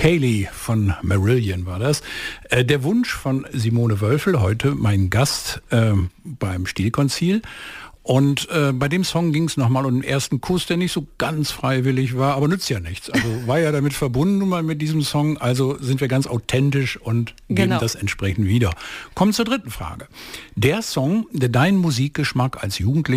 Kaylee von Marillion war das. Der Wunsch von Simone Wölfel, heute mein Gast beim Stilkonzil. Und bei dem Song ging es nochmal um den ersten Kuss, der nicht so ganz freiwillig war, aber nützt ja nichts. Also war ja damit verbunden nun mal mit diesem Song, also sind wir ganz authentisch und geben das entsprechend wieder. Kommen zur dritten Frage. Der Song, der deinen Musikgeschmack als Jugendlicher